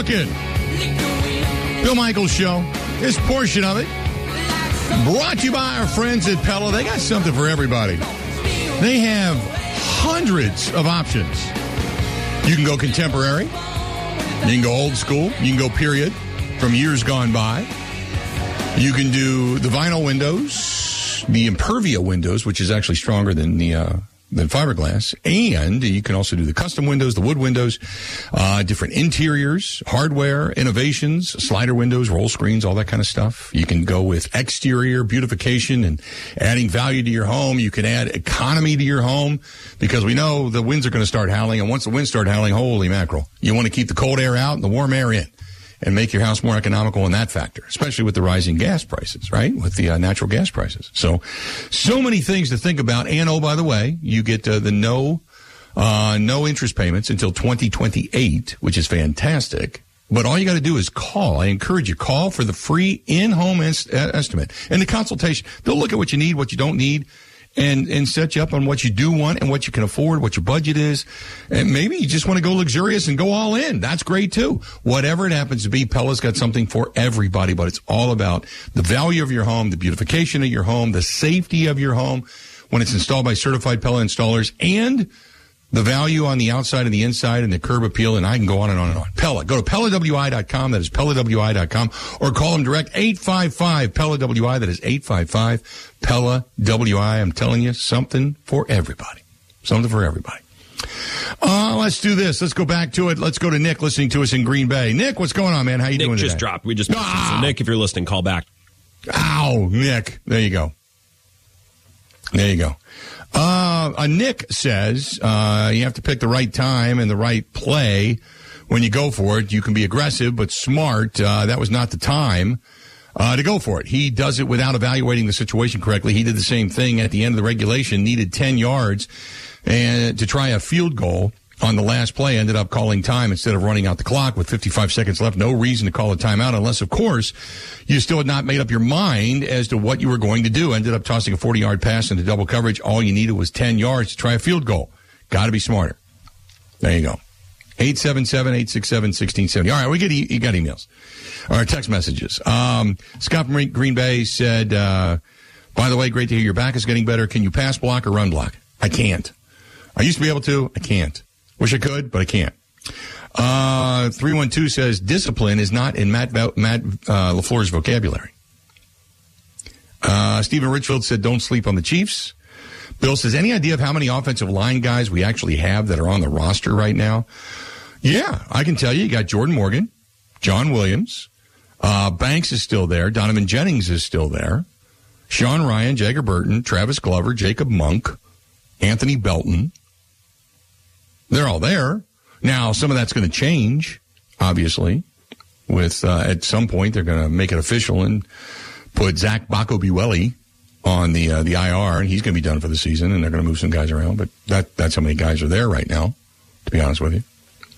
cooking. Bill Michaels Show. This portion of it brought to you by our friends at Pella. They got something for everybody. They have hundreds of options. You can go contemporary. You can go old school. You can go period from years gone by. You can do the vinyl windows, the Impervia windows, which is actually stronger than fiberglass. And you can also do the custom windows, the wood windows, different interiors, hardware, innovations, slider windows, roll screens, all that kind of stuff. You can go with exterior beautification and adding value to your home. You can add economy to your home because we know the winds are going to start howling. And once the winds start howling, holy mackerel, you want to keep the cold air out and the warm air in and make your house more economical in that factor, especially with the rising gas prices, right? With the natural gas prices. So many things to think about. And, oh, by the way, you get the no interest payments until 2028, which is fantastic. But all you got to do is call. I encourage you, call for the free in-home estimate and the consultation. They'll look at what you need, what you don't need, and set you up on what you do want and what you can afford, what your budget is. And maybe you just want to go luxurious and go all in. That's great, too. Whatever it happens to be, Pella's got something for everybody, but it's all about the value of your home, the beautification of your home, the safety of your home when it's installed by certified Pella installers, and the value on the outside and the inside and the curb appeal, and I can go on and on and on. Pella. Go to PellaWI.com. That is PellaWI.com. Or call them direct, 855-PELLA-WI. That is 855-PELLA-WI. I'm telling you, something for everybody. Something for everybody. Let's do this. Let's go back to it. Let's go to Nick listening to us in Green Bay. Nick, what's going on, man? How you doing today? Nick just dropped. We just missed him. So, Nick, if you're listening, call back. Ow, Nick. There you go. There you go. Nick says you have to pick the right time and the right play when you go for it. You can be aggressive but smart. That was not the time to go for it. He does it without evaluating the situation correctly. He did the same thing at the end of the regulation, needed 10 yards and to try a field goal on the last play, ended up calling time instead of running out the clock with 55 seconds left. No reason to call a timeout unless, of course, you still had not made up your mind as to what you were going to do. Ended up tossing a 40-yard pass into double coverage. All you needed was 10 yards to try a field goal. Got to be smarter. There you go. 877-867-1670. All right, you got emails. All right, text messages. Scott from Green Bay said, by the way, great to hear your back is getting better. Can you pass block or run block? I can't. I used to be able to. I can't. Wish I could, but I can't. 312 says discipline is not in Matt LaFleur's vocabulary. Stephen Richfield said don't sleep on the Chiefs. Bill says, any idea of how many offensive line guys we actually have that are on the roster right now? Yeah, I can tell you. You got Jordan Morgan, John Williams, Banks is still there, Donovan Jennings is still there, Sean Ryan, Jagger Burton, Travis Glover, Jacob Monk, Anthony Belton. They're all there. Now, some of that's going to change, obviously, with at some point they're going to make it official and put Zach Bacobueli on the IR, and he's going to be done for the season, and they're going to move some guys around. But that's how many guys are there right now, to be honest with you.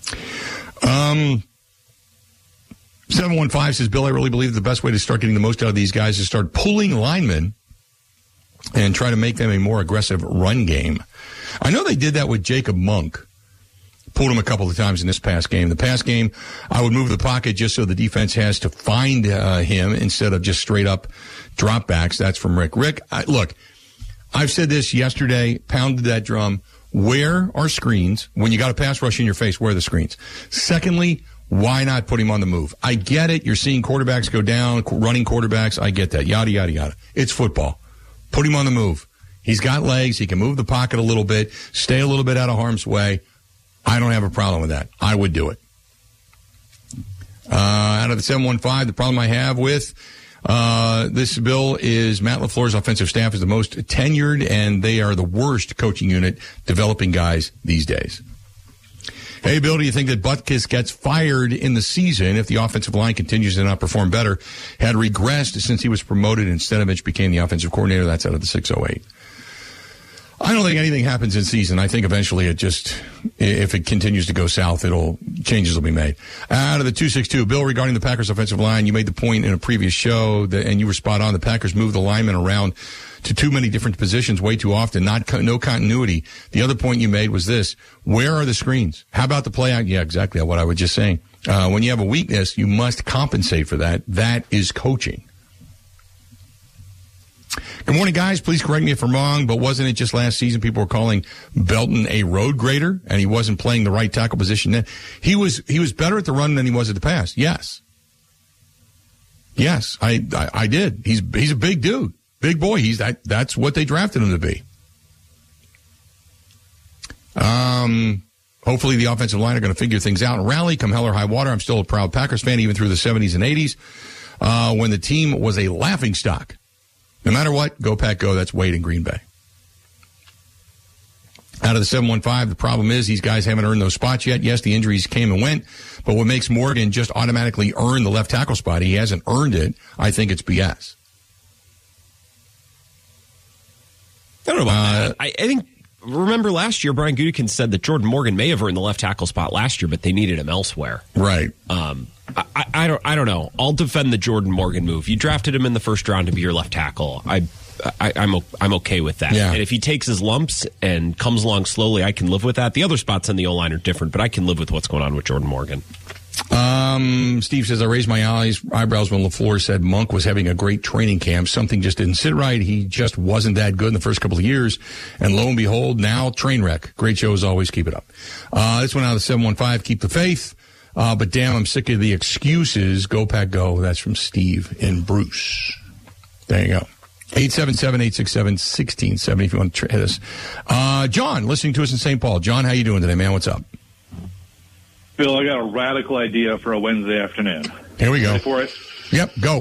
715 says, Bill, I really believe the best way to start getting the most out of these guys is start pulling linemen and try to make them a more aggressive run game. I know they did that with Jacob Monk. Pulled him a couple of times in this past game. The past game, I would move the pocket just so the defense has to find him instead of just straight up dropbacks. That's from Rick. Rick, look, I've said this yesterday, pounded that drum. Where are screens? When you got a pass rush in your face, where are the screens? Secondly, why not put him on the move? I get it. You're seeing quarterbacks go down, running quarterbacks. I get that. Yada, yada, yada. It's football. Put him on the move. He's got legs. He can move the pocket a little bit, stay a little bit out of harm's way. I don't have a problem with that. I would do it. Out of the 715, the problem I have with this bill is Matt LaFleur's offensive staff is the most tenured, and they are the worst coaching unit developing guys these days. Hey, Bill, do you think that Butkus gets fired in the season if the offensive line continues to not perform better, had regressed since he was promoted and Stenovich became the offensive coordinator? That's out of the 608. I don't think anything happens in season. I think eventually if it continues to go south, changes will be made. Out of the 262, Bill, regarding the Packers offensive line, you made the point in a previous show and you were spot on. The Packers move the linemen around to too many different positions way too often, no continuity. The other point you made was this: where are the screens? How about the play out? Yeah, exactly what I was just saying. When you have a weakness, you must compensate for that. That is coaching. Good morning, guys. Please correct me if I'm wrong, but wasn't it just last season people were calling Belton a road grader, and he wasn't playing the right tackle position then? He was better at the run than he was at the pass. Yes. Yes, I did. He's a big dude. Big boy. That's what they drafted him to be. Hopefully the offensive line are going to figure things out and rally come hell or high water. I'm still a proud Packers fan even through the 70s and 80s when the team was a laughingstock. No matter what, go Pack go. That's Wade in Green Bay. Out of the 715, the problem is these guys haven't earned those spots yet. Yes, the injuries came and went, but what makes Morgan just automatically earn the left tackle spot, he hasn't earned it. I think it's BS. I don't know about that. I think, remember last year, Brian Gutekunst said that Jordan Morgan may have earned the left tackle spot last year, but they needed him elsewhere. Right. I don't know. I'll defend the Jordan Morgan move. You drafted him in the first round to be your left tackle. I'm okay with that. Yeah. And if he takes his lumps and comes along slowly, I can live with that. The other spots on the O-line are different, but I can live with what's going on with Jordan Morgan. Steve says, I raised my eyebrows when LaFleur said Monk was having a great training camp. Something just didn't sit right. He just wasn't that good in the first couple of years. And lo and behold, now train wreck. Great show as always. Keep it up. This one out of the 715. Keep the faith. But damn, I'm sick of the excuses. Go Pack go. That's from Steve in Bruce. There you go. 877-867-1670 if you want to hit us. John, listening to us in St. Paul. John, how you doing today, man? What's up? Bill, I got a radical idea for a Wednesday afternoon. Here we go. Ready for it? Yep, go.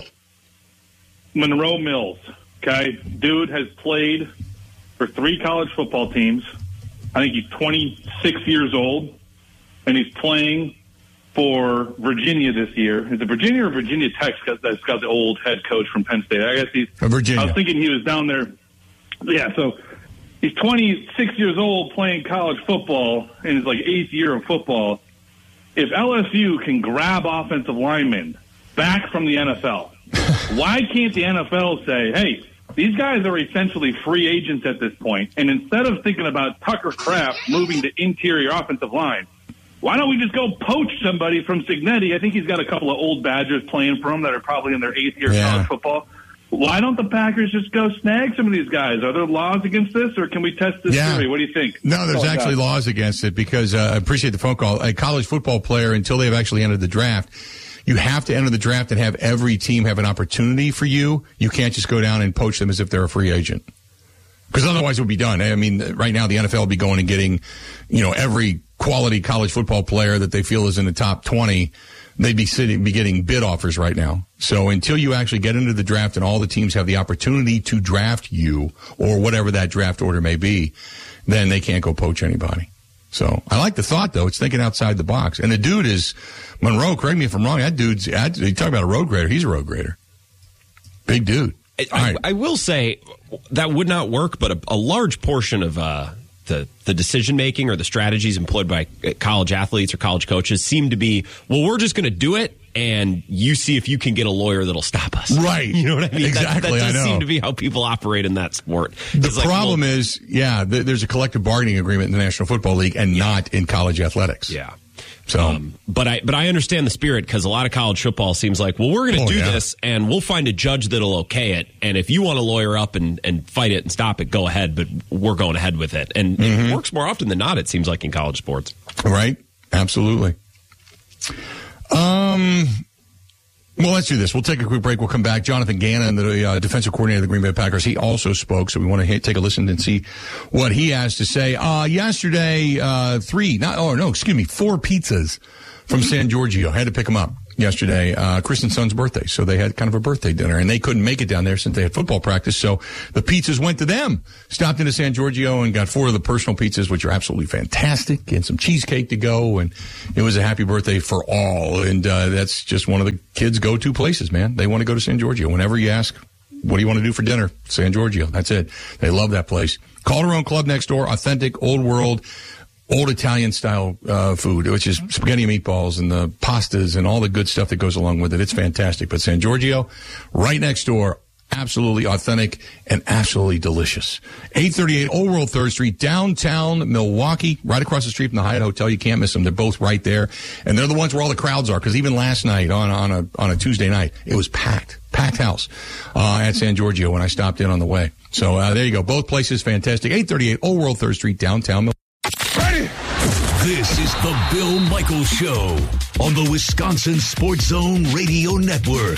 Monroe Mills, okay? Dude has played for 3 college football teams. I think he's 26 years old, and he's playing for Virginia this year. Is it Virginia or Virginia Tech that's got the old head coach from Penn State? I guess he's Virginia. I was thinking he was down there. Yeah, so he's 26 years old playing college football in his 8th year of football. If LSU can grab offensive linemen back from the NFL, why can't the NFL say, hey, these guys are essentially free agents at this point, and instead of thinking about Tucker Kraft moving to interior offensive line, why don't we just go poach somebody from Cignetti? I think he's got a couple of old Badgers playing for him that are probably in their 8th year of college football. Why don't the Packers just go snag some of these guys? Are there laws against this, or can we test this theory? What do you think? No, there's actually laws against it because I appreciate the phone call. A college football player, until they've actually entered the draft, you have to enter the draft and have every team have an opportunity for you. You can't just go down and poach them as if they're a free agent. Because otherwise it would be done. I mean, right now the NFL will be going and getting, every quality college football player that they feel is in the top 20. They'd be getting bid offers right now. So until you actually get into the draft and all the teams have the opportunity to draft you or whatever that draft order may be, then they can't go poach anybody. So I like the thought, though. It's thinking outside the box. And the dude is Monroe. Correct me if I'm wrong. That dude's, you talk about a road grader. He's a road grader. Big dude. I will say that would not work, but a large portion of the decision making or the strategies employed by college athletes or college coaches seem to be, well, we're just going to do it, and you see if you can get a lawyer that'll stop us. Right. You know what I mean? Exactly. That I does know. seem to be how people operate in that sport. The problem is, there's a collective bargaining agreement in the National Football League and not in college athletics. Yeah. So, but I understand the spirit because a lot of college football seems like, well, we're going to do this and we'll find a judge that'll okay it. And if you want to lawyer up and fight it and stop it, go ahead. But we're going ahead with it. And it works more often than not, it seems like, in college sports. Right. Absolutely. Well, let's do this. We'll take a quick break. We'll come back. Jonathan Gannon, the defensive coordinator of the Green Bay Packers, he also spoke, so we want to take a listen and see what he has to say. Yesterday, 4 pizzas from San Giorgio. Had to pick them up yesterday. Kristen's son's birthday, so they had kind of a birthday dinner, and they couldn't make it down there since they had football practice, so the pizzas went to them. Stopped into San Giorgio and got 4 of the personal pizzas, which are absolutely fantastic, and some cheesecake to go, and it was a happy birthday for all, and that's just one of the kids' go-to places, man. They want to go to San Giorgio. Whenever you ask, what do you want to do for dinner? San Giorgio. That's it. They love that place. Calderon Club next door, authentic, old world, old Italian-style food, which is spaghetti and meatballs and the pastas and all the good stuff that goes along with it. It's fantastic. But San Giorgio, right next door, absolutely authentic and absolutely delicious. 838 Old World 3rd Street, downtown Milwaukee, right across the street from the Hyatt Hotel. You can't miss them. They're both right there. And they're the ones where all the crowds are, because even last night on a Tuesday night, it was packed house at San Giorgio when I stopped in on the way. So there you go. Both places fantastic. 838 Old World 3rd Street, downtown Milwaukee. Ready? This is the Bill Michaels Show on the Wisconsin Sports Zone Radio Network.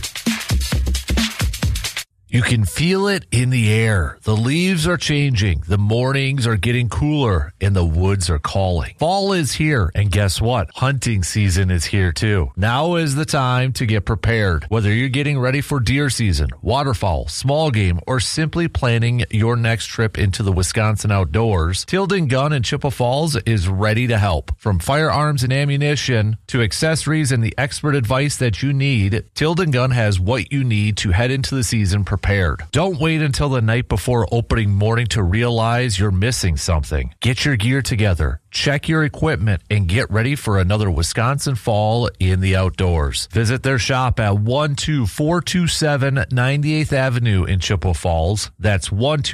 You can feel it in the air. The leaves are changing. The mornings are getting cooler and the woods are calling. Fall is here. And guess what? Hunting season is here too. Now is the time to get prepared. Whether you're getting ready for deer season, waterfowl, small game, or simply planning your next trip into the Wisconsin outdoors, Tilden Gun in Chippewa Falls is ready to help. From firearms and ammunition to accessories and the expert advice that you need, Tilden Gun has what you need to head into the season prepared. Don't wait until the night before opening morning to realize you're missing something. Get your gear together, check your equipment, and get ready for another Wisconsin fall in the outdoors. Visit their shop at 12427 98th Avenue in Chippewa Falls. That's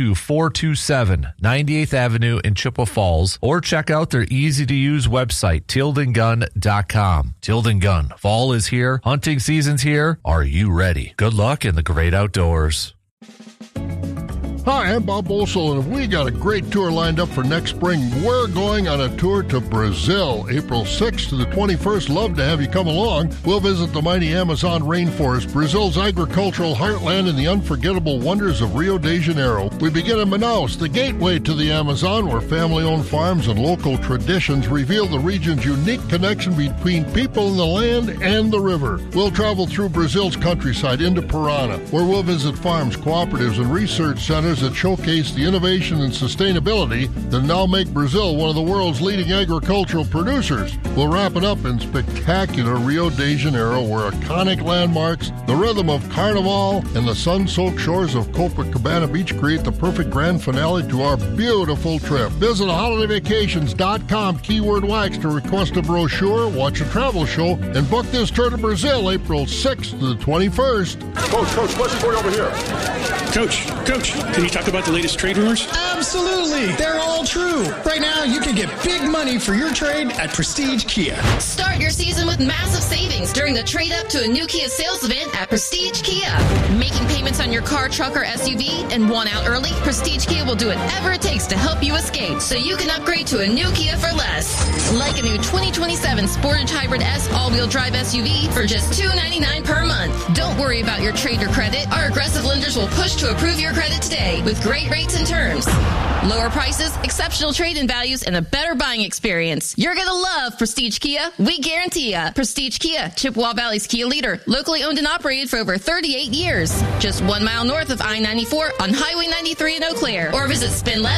12427 98th Avenue in Chippewa Falls. Or check out their easy-to-use website, tildengun.com. Tilden Gun. Fall is here. Hunting season's here. Are you ready? Good luck in the great outdoors. Hi, I'm Bob Bolsel, and we got a great tour lined up for next spring. We're going on a tour to Brazil, April 6th to the 21st. Love to have you come along. We'll visit the mighty Amazon rainforest, Brazil's agricultural heartland, and the unforgettable wonders of Rio de Janeiro. We begin in Manaus, the gateway to the Amazon, where family-owned farms and local traditions reveal the region's unique connection between people and the land and the river. We'll travel through Brazil's countryside into Parana, where we'll visit farms, cooperatives, and research centers that showcase the innovation and sustainability that now make Brazil one of the world's leading agricultural producers. We'll wrap it up in spectacular Rio de Janeiro, where iconic landmarks, the rhythm of Carnival, and the sun-soaked shores of Copacabana Beach create the perfect grand finale to our beautiful trip. Visit holidayvacations.com, keyword wax, to request a brochure, watch a travel show, and book this tour to Brazil, April 6th to the 21st. Coach, question for you over here. Coach, can you talk about the latest trade rumors? Absolutely. They're all true. Right now, you can get big money for your trade at Prestige Kia. Start your season with massive savings during the trade up to a new Kia sales event at Prestige Kia. Making payments on your car, truck, or SUV and want out early? Prestige Kia will do whatever it takes to help you escape so you can upgrade to a new Kia for less. Like a new 2027 Sportage Hybrid S all-wheel drive SUV for just $299 per month. Don't worry about your trade or credit. Our aggressive lenders will push to approve your credit today with great rates and terms. Lower prices, exceptional trade-in values, and a better buying experience. You're going to love Prestige Kia. We guarantee ya. Prestige Kia, Chippewa Valley's Kia leader. Locally owned and operated for over 38 years. Just 1 mile north of I-94 on Highway 93 in Eau Claire. Or visit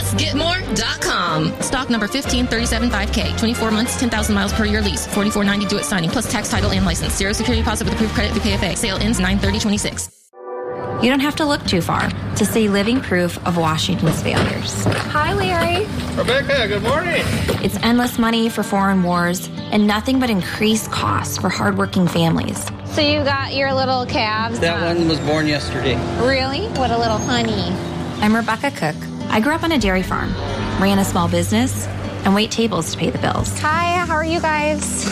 spendlessgetmore.com. Stock number 15375K. 24 months, 10,000 miles per year lease. $44.90 due at signing, plus tax, title, and license. Zero security deposit with approved credit through KFA. Sale ends 9/30/26. You don't have to look too far to see living proof of Washington's failures. Hi, Larry. Rebecca, good morning. It's endless money for foreign wars and nothing but increased costs for hardworking families. So you got your little calves? That one was born yesterday. Really? What a little honey. I'm Rebecca Cook. I grew up on a dairy farm, ran a small business, and wait tables to pay the bills. Hi, how are you guys?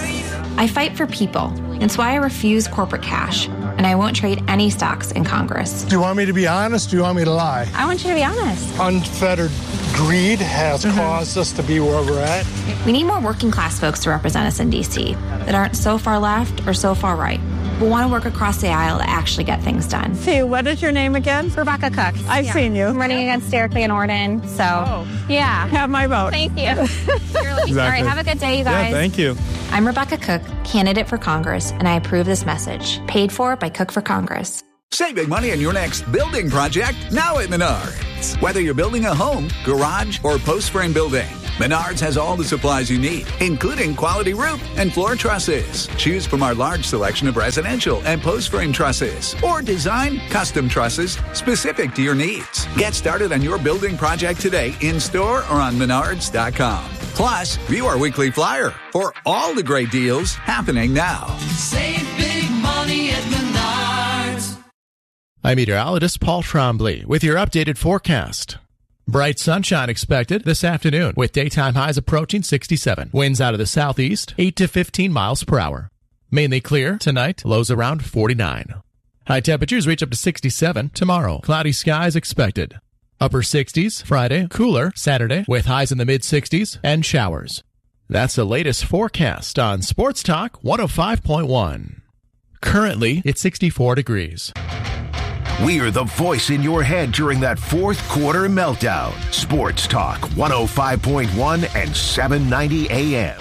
I fight for people. It's why I refuse corporate cash, and I won't trade any stocks in Congress. Do you want me to be honest? Do you want me to lie? I want you to be honest. Unfettered greed has caused us to be where we're at. We need more working class folks to represent us in D.C. that aren't so far left or so far right, but want to work across the aisle to actually get things done. See, what is your name again? Rebecca Cook. I've seen you. I'm running against Derek Van Orden, so yeah. Have my vote. Thank you. Exactly. All right, have a good day, you guys. Yeah, thank you. I'm Rebecca Cook, candidate for Congress, and I approve this message. Paid for by Cook for Congress. Save big money on your next building project now at Menards. Whether you're building a home, garage, or post frame building, Menards has all the supplies you need, including quality roof and floor trusses. Choose from our large selection of residential and post frame trusses, or design custom trusses specific to your needs. Get started on your building project today in store or on Menards.com. Plus, view our weekly flyer for all the great deals happening now. Save big money at Menards. I'm meteorologist Paul Trombley with your updated forecast. Bright sunshine expected this afternoon with daytime highs approaching 67. Winds out of the southeast, 8 to 15 miles per hour. Mainly clear tonight, lows around 49. High temperatures reach up to 67 tomorrow. Cloudy skies expected. Upper 60s Friday, cooler Saturday with highs in the mid-60s and showers. That's the latest forecast on Sports Talk 105.1. Currently, it's 64 degrees. We're the voice in your head during that fourth quarter meltdown. Sports Talk 105.1 and 790 AM.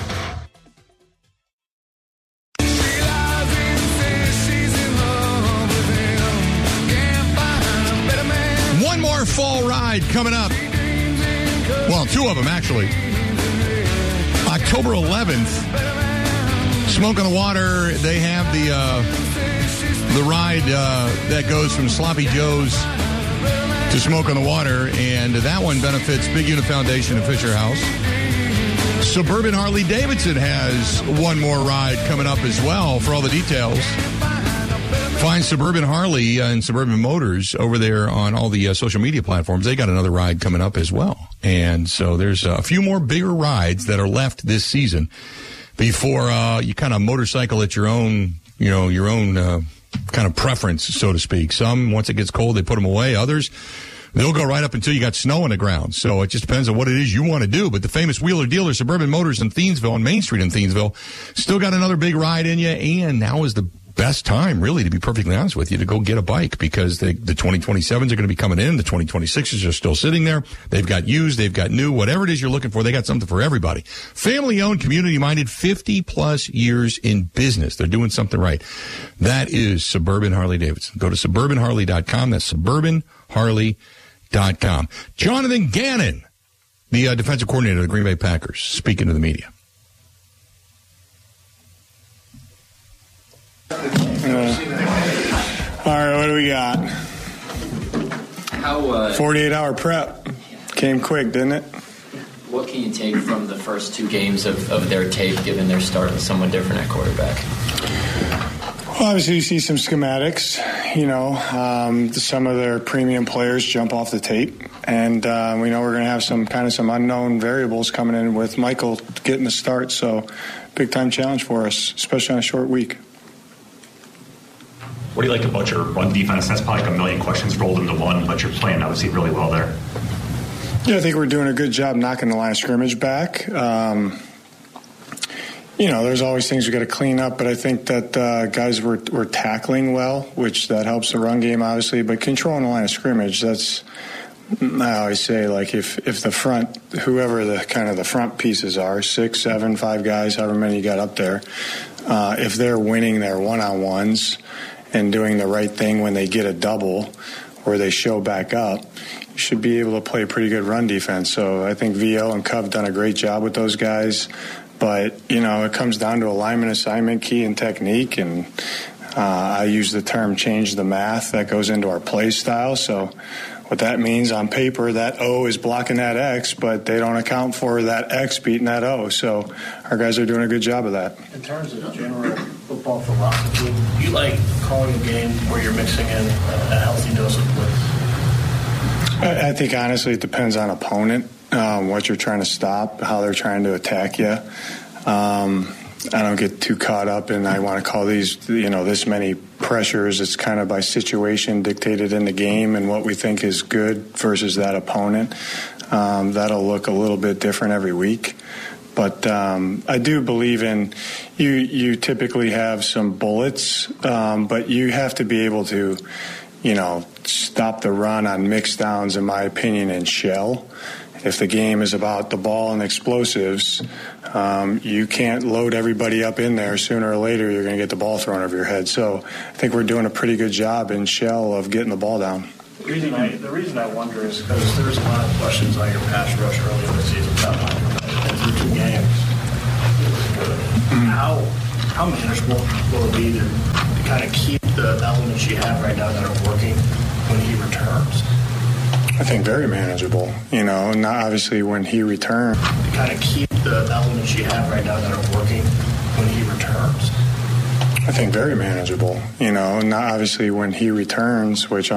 One more fall ride coming up. Well, two of them, actually. October 11th, Smoke on the Water, they have the ride that goes from Sloppy Joe's to Smoke on the Water, and that one benefits Big Unit Foundation and Fisher House. Suburban Harley Davidson has one more ride coming up as well. For all the details, find Suburban Harley and Suburban Motors over there on all the social media platforms. They got another ride coming up as well. And so there's a few more bigger rides that are left this season before you kind of motorcycle at your own kind of preference, so to speak. Some, once it gets cold, they put them away. Others, they'll go right up until you got snow on the ground. So it just depends on what it is you want to do. But the famous Wheeler Dealer, Suburban Motors in Thiensville, on Main Street in Thiensville, still got another big ride in you. And now is the best time, really, to be perfectly honest with you, to go get a bike, because the 2027s are going to be coming in. The 2026s are still sitting there. They've got used, they've got new, whatever it is you're looking for, they got something for everybody. Family-owned, community-minded, 50-plus years in business. They're doing something right. That is Suburban Harley Davidson. Go to suburbanharley.com. That's suburbanharley.com. Jonathan Gannon, the defensive coordinator of the Green Bay Packers, speaking to the media. All right, what do we got? 48-hour prep. Came quick, didn't it? What can you take from the first two games of their tape, given their start somewhat different at quarterback? Well, obviously, you see some schematics. Some of their premium players jump off the tape. And we know we're going to have some unknown variables coming in with Michael getting the start. So, big-time challenge for us, especially on a short week. What do you like about your run defense? That's probably like a million questions rolled into one, but you're playing obviously really well there. Yeah, I think we're doing a good job knocking the line of scrimmage back. There's always things we got to clean up, but I think that guys were tackling well, which that helps the run game, obviously. But controlling the line of scrimmage, that's, I always say, like if the front, whoever the front pieces are, 6, 7, 5 guys, however many you got up there, if they're winning their one-on-ones and doing the right thing when they get a double or they show back up, you should be able to play a pretty good run defense. So I think VO and Cove done a great job with those guys. But, it comes down to alignment, assignment, key, and technique. And I use the term change the math that goes into our play style. So what that means on paper, that O is blocking that X, but they don't account for that X beating that O. So our guys are doing a good job of that. In terms of general football philosophy, do you like calling a game where you're mixing in a healthy dose of blitz? I think, honestly, it depends on opponent, what you're trying to stop, how they're trying to attack you. I don't get too caught up in I want to call these, this many pressures. It's kind of by situation dictated in the game and what we think is good versus that opponent. That'll look a little bit different every week. But I do believe in you typically have some bullets, but you have to be able to, stop the run on mixed downs, in my opinion, in shell. If the game is about the ball and explosives, you can't load everybody up in there. Sooner or later, you're going to get the ball thrown over your head. So I think we're doing a pretty good job in shell of getting the ball down. The reason I wonder is because there's a lot of questions on your pass rush early in the season. Through 2 games, how manageable will it be to kind of keep the elements you have right now that are working when he returns? I think very manageable. Not obviously when he returns. To kind of keep the elements you have right now that are working when he returns. I think very manageable. You know, not obviously when he returns, which